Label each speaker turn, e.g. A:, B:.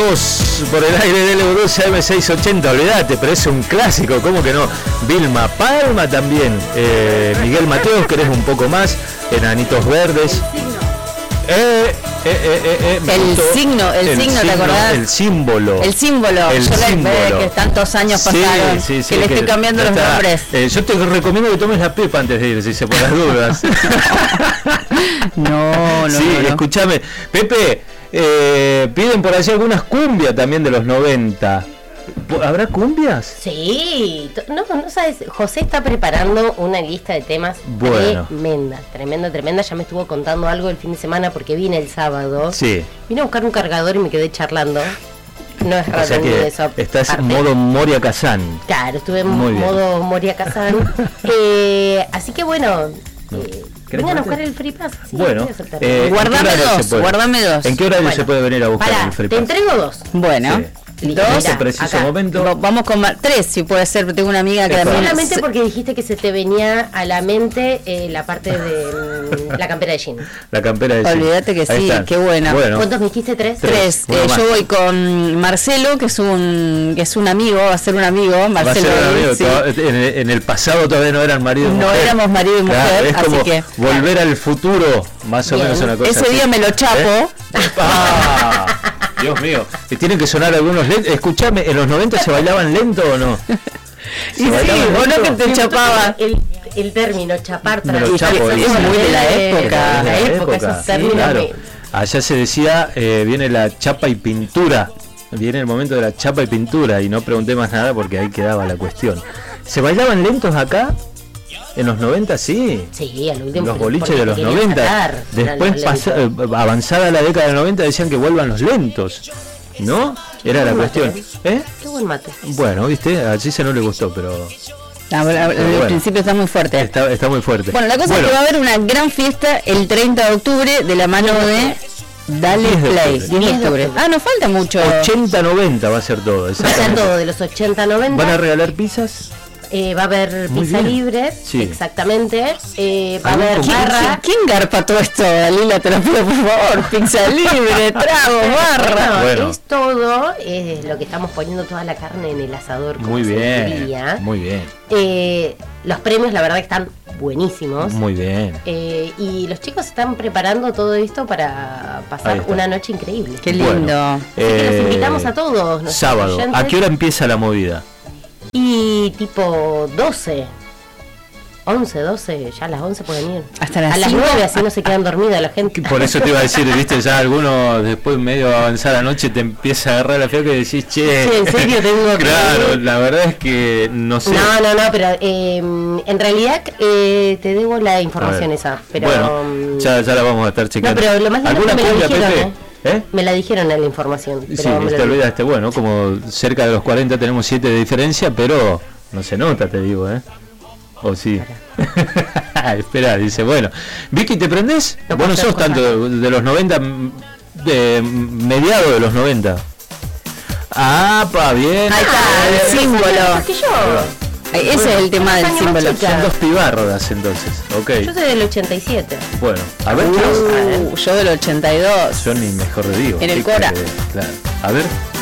A: Por el aire del Euro12 AM680, olvídate, pero es un clásico, ¿cómo que no? Vilma Palma también, Miguel Mateos, querés un poco más, Enanitos Verdes.
B: El signo, ¿te acordás?
A: El símbolo.
B: El símbolo. Que tantos años pasaron,
A: sí,
B: que le estoy cambiando los nombres.
A: Yo te recomiendo que tomes la pepa antes de ir, si se por las dudas.
B: No.
A: Escúchame, Pepe, piden por allí algunas cumbias también de los 90. ¿Habrá cumbias?
C: Sí, no sabes, José está preparando una lista de temas tremenda. Ya me estuvo contando algo el fin de semana porque vine el sábado.
A: Sí.
C: Vine a buscar un cargador y me quedé charlando. No es raro,
A: o sea que eso. Estás en modo Moria Kazan.
C: Claro, estuve en modo Moria Kazan. Así que bueno. Vengan a buscar el Free Pass. Sí,
A: bueno,
B: guardame dos.
A: ¿En qué horario se puede venir a buscar el Free Pass?
C: Te entrego dos.
B: Bueno.
A: Sí. Dos en preciso momento.
B: Vamos con tres, si puede ser. Tengo una amiga que también.
C: Solamente porque dijiste que se te venía a la mente la parte de la campera de jean.
A: La campera de jean.
B: Olvídate que sí, qué bueno.
C: ¿Cuántos me dijiste? Tres.
B: Yo voy con Marcelo, que es un amigo, va a ser un amigo. Marcelo,
A: sí. En el pasado todavía no eran marido y mujer.
B: No éramos marido y mujer,
A: claro, es
B: así
A: como
B: que
A: volver al futuro, más o menos una cosa.
B: Ese día me lo chapo.
A: Dios mío, tienen que sonar algunos lentos. Escuchame, ¿en los 90 se bailaban lento o no?
B: Y sí, vos no que te chapaba.
C: El término chapar
A: es muy
B: de la época.
C: La época, esos términos.
A: Claro. Allá se decía, viene la chapa y pintura. Viene el momento de la chapa y pintura. Y no pregunté más nada porque ahí quedaba la cuestión. ¿Se bailaban lentos acá? En los 90 sí.
C: Sí, al último.
A: Los boliches de los 90. Después, avanzada la década del 90, decían que vuelvan los lentos. ¿No? Era la cuestión.
C: Qué buen mate.
A: Bueno, viste, a Gise no le gustó, pero.
B: Al principio está muy fuerte.
A: Está muy fuerte.
B: Bueno, la cosa es que va a haber una gran fiesta el 30 de octubre de la mano de Dale Play. 10 de octubre. No falta mucho.
A: 80-90 va a ser todo.
C: Va a ser todo de los 80-90.
A: ¿Van a regalar pizzas?
C: Va a haber pizza libre, sí. Exactamente. Va a haber barra.
B: ¿Quién garpa todo esto, Dalila? Te lo pido por favor. Pizza libre, trago, barra.
C: Bueno. Es todo lo que estamos poniendo toda la carne en el asador.
A: Muy bien. Muy bien.
C: Los premios, la verdad, que están buenísimos.
A: Muy bien.
C: Y los chicos están preparando todo esto para pasar una noche increíble.
B: Qué lindo.
C: Bueno, así que los invitamos a todos.
A: Sábado. Oyentes. ¿A qué hora empieza la movida?
C: Y tipo 12, 11, 12, ya a las 11 pueden ir.
B: Hasta las
C: 9, así no se quedan dormidas la gente.
A: Por eso te iba a decir, viste, ya algunos después medio avanzar la noche te empieza a agarrar la fiebre que decís, che,
C: en serio tengo que...
A: Claro, la verdad es que no sé.
C: No, pero en realidad te debo la información esa. Pero,
A: bueno, ya la vamos a estar checando.
C: No, pero lo más lindo es que me lo dijeron,
A: Pepe?
C: Me la dijeron en la información.
A: Pero sí, te olvidaste, bueno, como cerca de los 40 tenemos 7 de diferencia, pero no se nota, te digo, ¿o sí? Espera, dice, bueno. Vicky, ¿te prendés?
C: No,
A: vos no sos tanto de los 90, de mediados de los 90. Bien.
B: Ahí está, el símbolo.
C: Que yo.
B: Ese es el tema del símbolo.
A: Son dos pibardas entonces, ok.
C: Yo soy del 87.
A: Bueno, a ver.
B: Yo del 82.
A: Yo ni mejor digo.
B: En el Cora.
A: Claro. A ver.